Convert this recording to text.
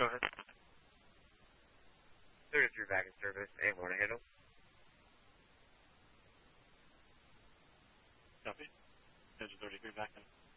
Go ahead. 33 back in service, and want to handle. Copy. Engine 33 back in.